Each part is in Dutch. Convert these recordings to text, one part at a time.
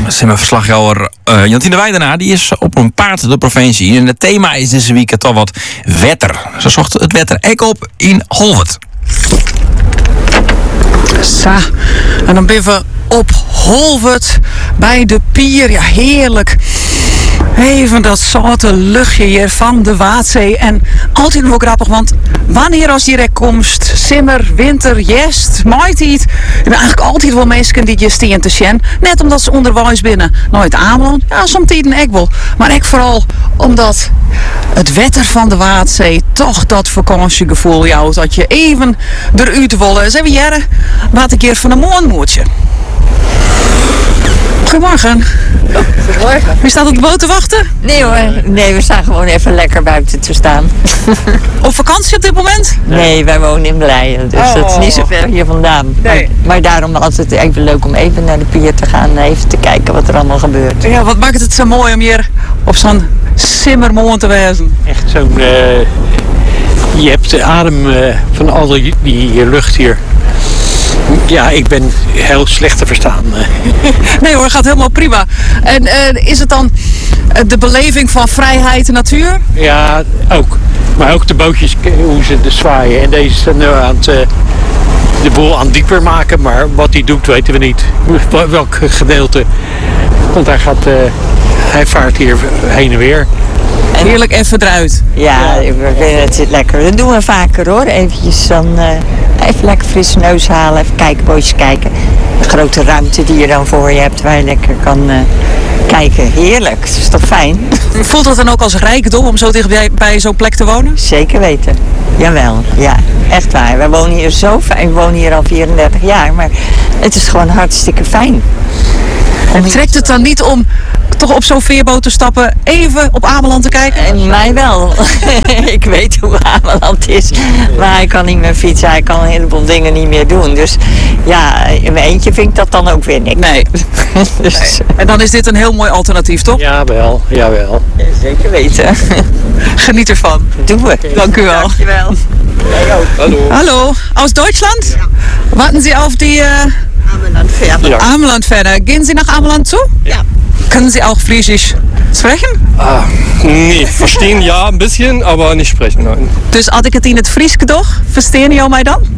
Simmerverslaggever Jantine Weidenaar, die is op een paard de provincie. En het thema is deze week toch wat wetter. Ze zocht het wetter ook op in Holwert. Sa, en dan ben we op Holwert bij de pier. Ja, heerlijk. Even dat zoute luchtje hier van de Waatzee. En altijd nog grappig, want wanneer als direct komst, simmer, winter, jest, maaitijd. Er zijn eigenlijk altijd wel mensen die je steen te zien. Net omdat ze onderwijs binnen. Nooit aanland. Ja, soms tijden ook wel. Maar ik vooral omdat het wetter van de Waatzee toch dat vakantiegevoel jouwt. Dat je even eruit wil. Eens even jaren, wat een keer van een moornmoertje. Goedemorgen. Goedemorgen. Wie staat op de boot te wachten? Nee hoor, nee, we staan gewoon even lekker buiten te staan. Op vakantie op dit moment? Nee, wij wonen in Blijen, dus dat is niet zo ver hier vandaan. Nee. Maar daarom altijd even leuk om even naar de pier te gaan en even te kijken wat er allemaal gebeurt. Ja, wat maakt het zo mooi om hier op zo'n simmermoon te wezen? Echt zo'n... je hebt de adem van al die lucht hier. Ja, ik ben heel slecht te verstaan. Nee hoor, gaat helemaal prima. En is het dan de beleving van vrijheid en natuur? Ja, ook. Maar ook de bootjes, hoe ze zwaaien. En deze zijn nu aan het de boel aan dieper maken. Maar wat hij doet, weten we niet. Welk gedeelte. Want hij vaart hier heen en weer. Heerlijk even eruit. Ja, het zit lekker. Dat doen we vaker hoor. Eventjes dan even lekker frisse neus halen. Even kijken, bootjes kijken. De grote ruimte die je dan voor je hebt waar je lekker kan kijken. Heerlijk. Het is toch fijn? Voelt dat dan ook als rijkdom om zo dicht bij zo'n plek te wonen? Zeker weten. Jawel. Ja, echt waar. Wij wonen hier zo fijn. We wonen hier al 34 jaar. Maar het is gewoon hartstikke fijn. En trekt het dan niet om toch op zo'n veerboot te stappen, even op Ameland te kijken? Mij wel. Ik weet hoe Ameland is. Maar hij kan niet meer fietsen, hij kan een heleboel dingen niet meer doen. Dus ja, in mijn eentje vind ik dat dan ook weer niks. Nee. Dus, nee. En dan is dit een heel mooi alternatief, toch? Jawel, jawel. Zeker weten. Geniet ervan. Doen we. Dank u wel. Dankjewel. Hallo. Hallo, aus Deutschland? Ja. Warten Sie auf die Ameland-Fähre. Ja. Ameland-Fähre. Gehen Sie nach Ameland zu? Ja. Können Sie auch Friesisch sprechen? Nee, verstehen ja ein bisschen, aber nicht sprechen, nein. Dus als ik het in het Fries doch, verstehen jou mij dan?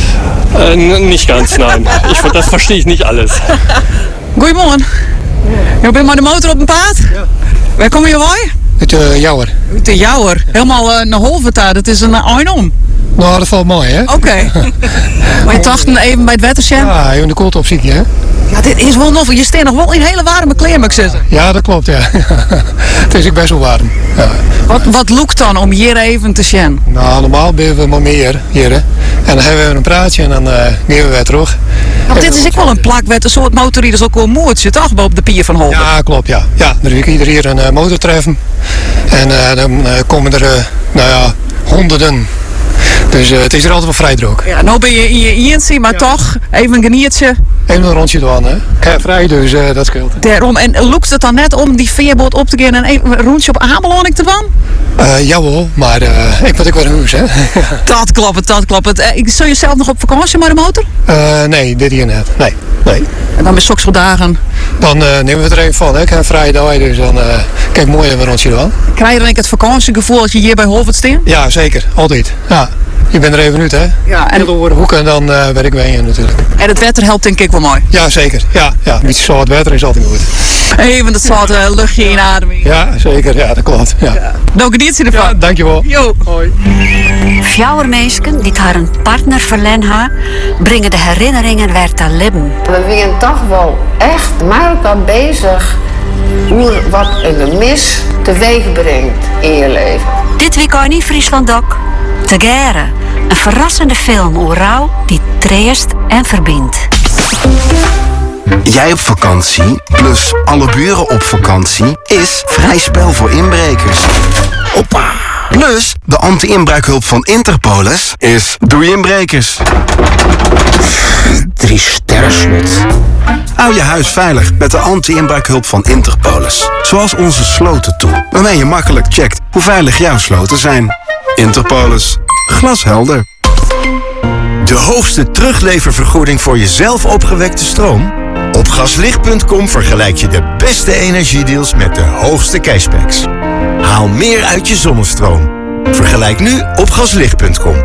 Nicht ganz, nein. Das verstehe ich nicht alles. Goedemorgen. Je bent maar de motor op een paard? Ja. Waar kom je bij? Uit Jouwer. Uit de Jouwer. Helemaal naar Holwert daar. Dat is een Arnhem. Nou, dat valt mooi, hè? Oké. Maar je dachten even bij het wettersje? Ja, even de koelte opzieken, hè? Ja, dit is wel nog. Je staat nog wel in hele warme kleren, moet ik zeggen. Ja, dat klopt, ja. Het is ook best wel warm. Ja. Wat lukt dan om hier even te zien? Nou, normaal ben we maar meer hier, hè? En dan hebben we een praatje en dan gaan we weer terug. Want dit is ook wel een plakwet, een soort motorrieders ook wel een moertje, toch? Op de pier van Holwert. Ja, klopt, ja. Ja, er is ieder hier een motortreffen. En dan komen er, honderden. Dus het is er altijd wel vrij droog. Ja, nou ben je in je eentje, maar toch even een geniertje. Even een rondje doen, hè? Vrij, dus dat scheelt. Daarom. En lukt het dan net om die veerboot op te gaan en even een rondje op Ameland te doen? Jawel, maar ik moet ook weer een huis, hè? Dat klopt. Zou je zelf nog op vakantie met de motor? Nee, dit hier net. Nee. En dan met soksel dagen? Dan nemen we het er even van, hè? Ik heb een vrije dag, dus dan kijk mooi even een rondje doen. Krijg je dan ook het vakantiegevoel als je hier bij Holwert staat? Ja, zeker. Altijd. Ja. Je bent er even uit, hè? Ja, en door de hoeken en dan werk ik bij je natuurlijk. En het wetter helpt denk ik wel mooi. Ja, zeker. Ja. Een beetje zout wetter is altijd goed. Even dat zoute luchtje inademen. Ja, zeker. Ja, dat klopt. Ja. Nou, geniet je ervan. Ja, dankjewel. Jo. Hoi. Fjouwermeisken die haar een partner verlen brengen de herinneringen weer te leven. We zijn toch wel echt met elkaar bezig hoe wat een gemis teweeg brengt in je leven. Dit weekend in Friesland ook. Te Gere, een verrassende film over rouw die treest en verbindt. Jij op vakantie, plus alle buren op vakantie, is vrij spel voor inbrekers. Hoppa! Plus, de anti-inbraakhulp van Interpolis is doei inbrekers. 3 sterren slot. Hou je huis veilig met de anti-inbraakhulp van Interpolis. Zoals onze slotentool, waarmee je makkelijk checkt hoe veilig jouw sloten zijn. Interpolis. Glashelder. De hoogste terugleververgoeding voor je zelf opgewekte stroom? Op gaslicht.com vergelijk je de beste energiedeals met de hoogste cashbacks. Haal meer uit je zonnestroom. Vergelijk nu op gaslicht.com.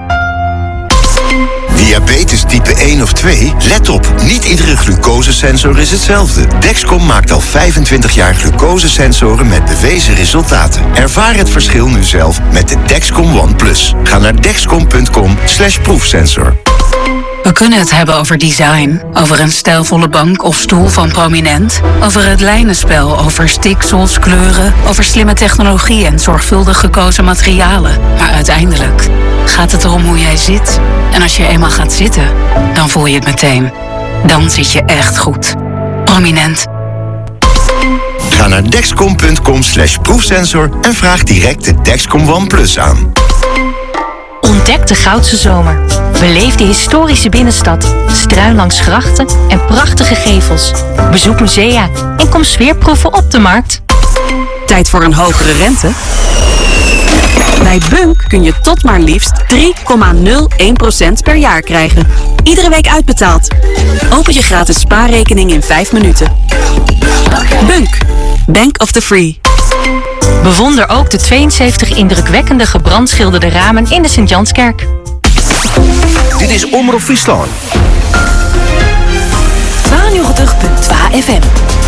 Diabetes type 1 of 2? Let op, niet iedere glucosesensor is hetzelfde. Dexcom maakt al 25 jaar glucosesensoren met bewezen resultaten. Ervaar het verschil nu zelf met de Dexcom One Plus. Ga naar dexcom.com/proefsensor. We kunnen het hebben over design, over een stijlvolle bank of stoel van Prominent, over het lijnenspel, over stiksels, kleuren, over slimme technologie en zorgvuldig gekozen materialen. Maar uiteindelijk gaat het erom hoe jij zit. En als je eenmaal gaat zitten, dan voel je het meteen. Dan zit je echt goed. Prominent. Ga naar dexcom.com/proefsensor en vraag direct de Dexcom One Plus aan. Ontdek de Goudse Zomer. Beleef de historische binnenstad, struin langs grachten en prachtige gevels. Bezoek musea en kom sfeerproeven op de markt. Tijd voor een hogere rente? Bij Bunk kun je tot maar liefst 3,01% per jaar krijgen. Iedere week uitbetaald. Open je gratis spaarrekening in 5 minuten. Bunk. Bank of the Free. Bewonder ook de 72 indrukwekkende gebrandschilderde ramen in de Sint-Janskerk. Dit is Omroep Friesland. 92.2 FM.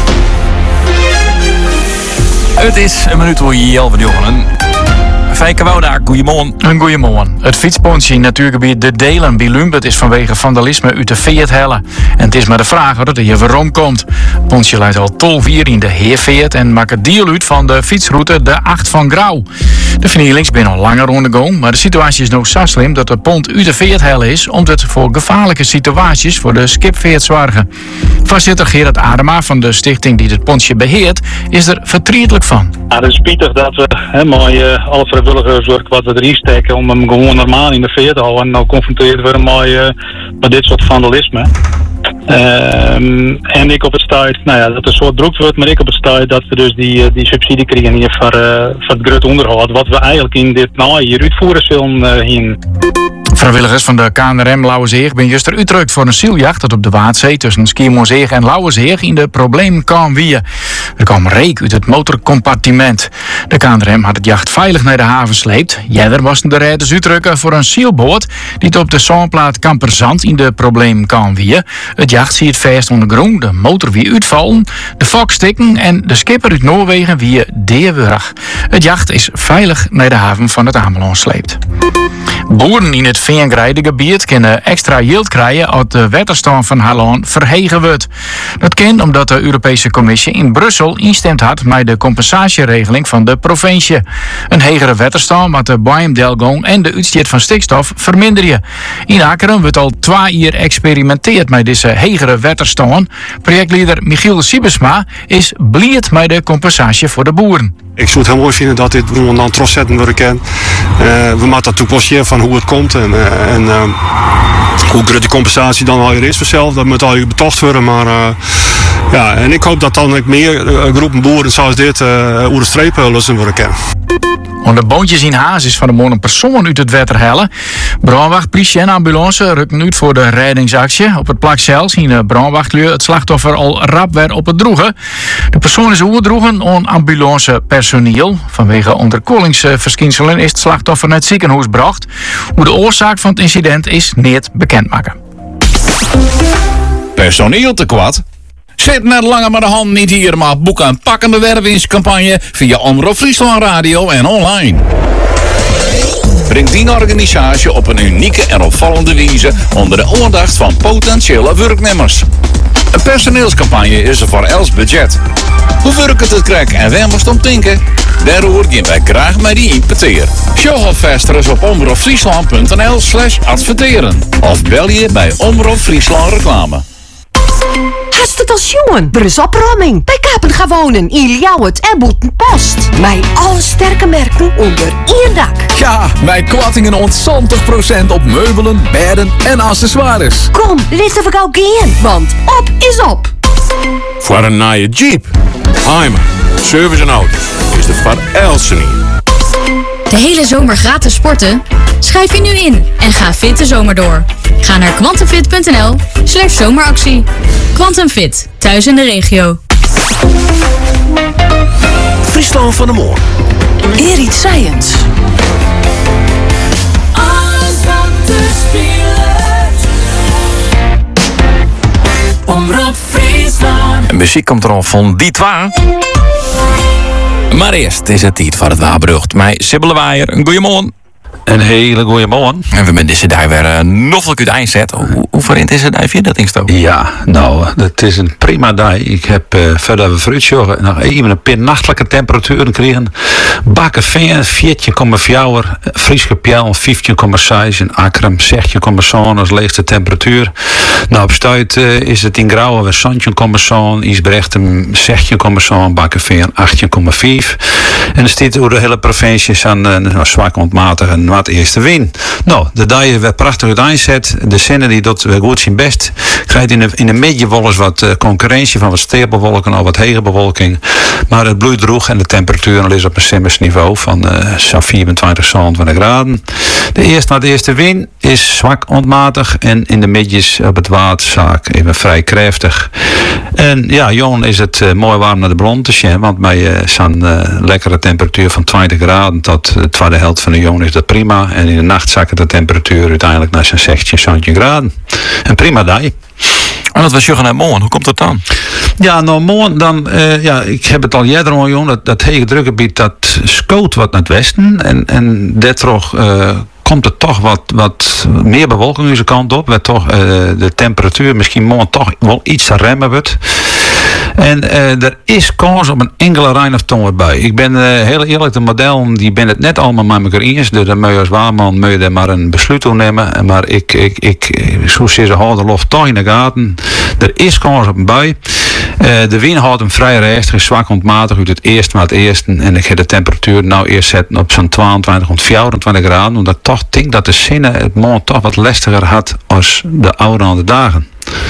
Het is een minuut voor je van jongen. Fijke Wouda, goeiemorgen. Een goeiemorgen. Het fietspontje in natuurgebied De Delen bij Lumbert is vanwege vandalisme uit de veert hellen. En het is maar de vraag wat het hier waarom komt. Het pontje leidt al tolvier in de Heerveert en maakt het deel uit van de fietsroute de 8 van Grauw. De vernielings ben al langer ondergaan, maar de situatie is nog zo slim dat de pont uit de veert hellen is, omdat het voor gevaarlijke situaties voor de skipveert zorgen. Voorzitter Gerard Adema van de stichting die het pontje beheert, is er verdrietelijk van. Ja, het is spietig dat we alle vrijwilligerswerk wat we erin steken om hem gewoon normaal in de veer te houden. En nou confronteerd worden met dit soort vandalisme. En ik op het stuit, dat er een soort druk wordt, maar ik op het stuit dat we dus die subsidie krijgen hier voor het groot onderhoud. Wat we eigenlijk in dit hier uitvoeren zullen heen. Vrijwilligers van de KNRM Lauwerzeeg ben juster uitrukt voor een zieljacht dat op de Waadzee tussen Schiermonnikoog en Lauwerzeeg in de probleem kan wie. Er kwam reek uit het motorcompartiment. De KNRM had het jacht veilig naar de haven sleept. Jeder was de rijders uitrukken voor een zielboot die het op de zandplaat Kamperzand in de probleem kan wie. Het jacht zie het vast ondergrond, de motor wie uitvallen, de fok stikken en de skipper uit Noorwegen wie Deerwurg. Het jacht is veilig naar de haven van het Ameland sleept. Boeren in het Veengrijdengebied kunnen extra yield krijgen als de waterstand van Halland verhegen wordt. Dat kan omdat de Europese Commissie in Brussel instemd had met de compensatieregeling van de provincie. Een hegere waterstand met de biomdelgong en de uitstoot van stikstof verminderen. In Akeren wordt al 2 jaar experimenteerd met deze hegere waterstand. Projectleider Michiel Siebesma is blij met de compensatie voor de boeren. Ik zou het heel mooi vinden dat dit dan trots zetten worden kan. We moeten natuurlijk wel zien van hoe het komt en hoe groot die compensatie dan alweer is vanzelf. Dat moet al betocht worden, maar en ik hoop dat dan ook meer groepen boeren zoals dit over de streep lossen worden kan. Onder boontjes in Haas is van de morgen een persoon uit het water hellen. Brandwacht, politie en ambulance rukken uit voor de reddingsactie. Op het plak zelfs in de brandwachtlui het slachtoffer al rap werd op het droegen. De persoon is overdroegen aan ambulancepersoneel. Vanwege onderkoelingsverschijnselen is het slachtoffer naar het ziekenhuis gebracht. Hoe de oorzaak van het incident is niet bekendmaken. Personeel tekort? Zet net langer maar de hand niet hier, maar boek een pakkende wervingscampagne via Omroep Friesland Radio en online. Breng die organisatie op een unieke en opvallende wijze onder de aandacht van potentiële werknemers. Een personeelscampagne is er voor els budget. Hoe werkt het krijg en waar moest om denken? Daarover gaan wij graag met die impeteer. Show of vesters op omroepfriesland.nl/adverteren. Of bel je bij Omroep Friesland Reclame. Hast het als jongen? Er is opruiming. Bij Kapen gaan wonen in Ljouwert en Boetenpost. Met alle sterke merken onder één dak. Ja, wij kwattingen ontzettend 20% op meubelen, bedden en accessoires. Kom, laten we gauw gaan, want op is op. Voor een nieuwe Jeep, Heimer, service en auto is de voor Elsen. De hele zomer gratis sporten? Schrijf je nu in en ga fit de zomer door. Ga naar quantumfit.nl/zomeractie. Quantum Fit, thuis in de regio. Friesland van de Moor. Erit Science. Alles wat te spelen. Omroep Friesland. De muziek komt er al van die twa. Maar eerst is het tijd van het Waabrucht. Mij Sibylle Waaier, een goeiemorgen. Een hele goeie morgen. En we met deze dag weer nog een keer eindzet. Hoe verint is het vind je dat ding? Ja, nou, het is een prima dag. Ik heb verder we vooruit nog even een paar nachtelijke temperaturen kregen. Bakken 4,4, Frieske Pjel 15,6 en Akram 16,7 als leegste temperatuur. Nou, op Stuit is het in Grauwe weer 17,7, Isbrechten 16,7, Bakken 18,5. En er staat door de hele provincie aan zwak ontmatig en wat eerste wind. Nou, de dag werd prachtig uiteenzet. De zinnen die dat goed zijn best. Krijgt in de midden wel eens wat concurrentie van wat steelbewolking of wat hege bewolking. Maar het bloeit droeg en de temperatuur is op een simmers niveau van 24, 27 graden. De eerste wind is zwak ontmatig en in de midjes op het waterzaak even vrij krachtig. En ja, Jon is het mooi warm naar de bron te zien, want bij zo'n lekkere temperatuur van 20 graden tot de tweede helft van de Jon is dat prima. En in de nacht zakken de temperatuur uiteindelijk naar zo'n 16, 17 graden. Een prima dag. En dat was Jurgen en Moon. Hoe komt dat dan? Ja, nou Moon, dan, ik heb het al eerder al, Jon, dat hege drukgebied dat scoot wat naar het westen. En daardoor komt er toch wat meer bewolking deze kant op. Waar toch de temperatuur misschien morgen toch wel iets te remmen wordt. En er is kans op een enkele rein of ton erbij. Ik ben heel eerlijk, de modellen die ben het net allemaal met elkaar eens. Dus dan moet je als waarman moet je er maar een besluit op nemen. Maar ik zo ze houden lof toch in de gaten. Er is kans op een bui. De wind houdt hem vrij recht, zwak ontmatig uit het eerste maar het eerste. En ik ga de temperatuur nou eerst zetten op zo'n 22 tot 24 graden. Omdat ik toch denk dat de zinnen het morgen toch wat lastiger had als de oude dagen.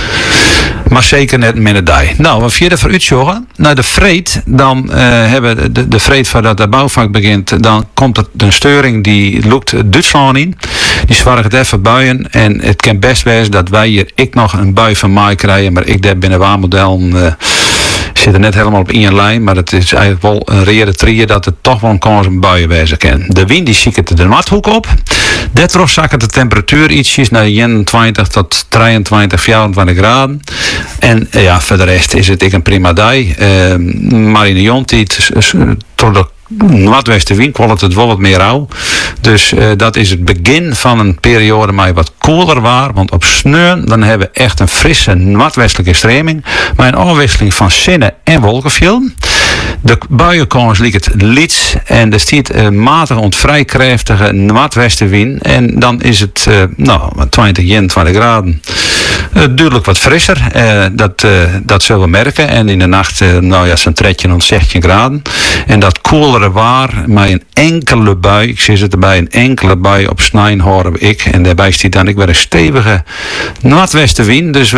Maar zeker net minder dag. Nou, wat verder voor uitzorgen. Naar de vreed, dan hebben de vreed voordat de bouwvak begint, dan komt er een steuring die loopt Duitsland in. Die zwaar het even buien. En het kan best wezen dat wij hier nog een bui van mij krijgen. Maar ik daar binnen waarmodellen zit er net helemaal op één lijn. Maar het is eigenlijk wel een rede trieën dat het toch wel een kans op buien wezen kan. De wind die ziet de mathoek op. Daardoor zakken de temperatuur ietsjes naar 21 tot 23, 24 graden. En ja, voor de rest is het een prima dag. Maar in de jontijd tot de noordwestenwind kwam het wel wat meer rauw. Dus dat is het begin van een periode maar wat koeler waar. Want op sneeuw dan hebben we echt een frisse noordwestelijke streming. Maar een afwisseling van zinnen en wolkenvelden. De buienkans ligt het liets en er stiet matig ontvrij krachtige noordwestenwind. En dan is het 20, 21 graden. Duidelijk wat frisser. Dat zullen we merken. En in de nacht zo'n 13 tot 16 graden. En dat koelere waar, met een enkele bui, ik zie het erbij, een enkele bui op snijn horen ik. En daarbij stiet dan ik weer een stevige noordwestenwind. Dus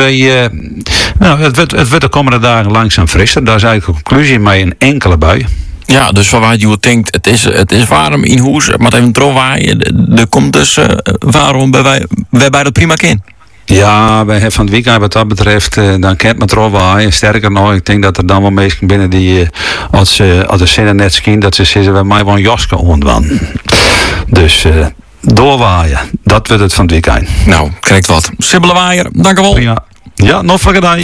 het wordt de komende dagen langzaam frisser. Dat is eigenlijk de conclusie met een enkele bui. Ja, dus waar je denkt, het is warm in huis, maar even drooiwaaien. Er komt dus waarom wij dat prima kind. Ja, wij hebben van het weekend wat dat betreft, dan kent het er waaien. Sterker nog, ik denk dat er dan wel mensen binnen die, als de zinnen net zien, dat ze zeggen, wij mij wel een jasje ontwan. Dus doorwaaien, dat wordt het van het weekend. Nou, krijgt wat. Sibylle Waaier, dank u wel. Ja, nog voor gedaan.